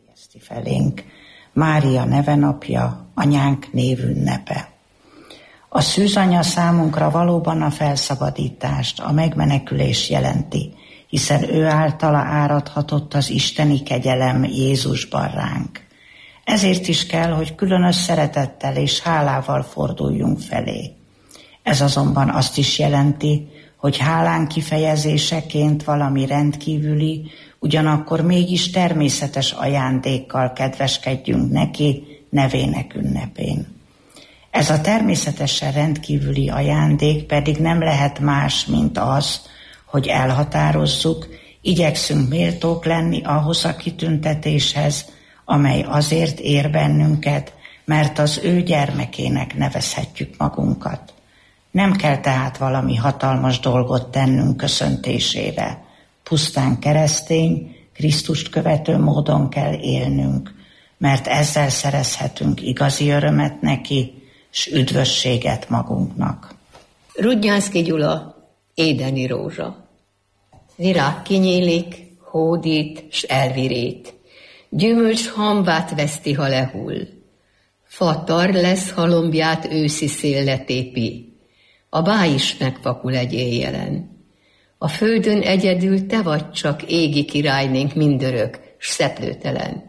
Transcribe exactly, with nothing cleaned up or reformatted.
terjeszti felénk. Mária nevenapja, anyánk névünnepe. A szűzanya számunkra valóban a felszabadítást, a megmenekülés jelenti, hiszen ő általa áradhatott az isteni kegyelem Jézusban ránk. Ezért is kell, hogy különös szeretettel és hálával forduljunk felé. Ez azonban azt is jelenti, hogy hálán kifejezéseként valami rendkívüli, ugyanakkor mégis természetes ajándékkal kedveskedjünk neki nevének ünnepén. Ez a természetesen rendkívüli ajándék pedig nem lehet más, mint az, hogy elhatározzuk, igyekszünk méltók lenni ahhoz a kitüntetéshez, amely azért ér bennünket, mert az ő gyermekének nevezhetjük magunkat. Nem kell tehát valami hatalmas dolgot tennünk köszöntésére. Pusztán keresztény, Krisztust követő módon kell élnünk, mert ezzel szerezhetünk igazi örömet neki, s üdvösséget magunknak. Rudnyánszky Gyula, Édeni rózsa. Virág kinyílik, hódít, s elvirít. Gyümölcs hambát veszti, ha lehull. Fa tar lesz, ha lombját őszi szél letépi. A báj is megfakul egy éjjelen. A földön egyedül te vagy csak égi királynénk mindörök, s szeplőtelen.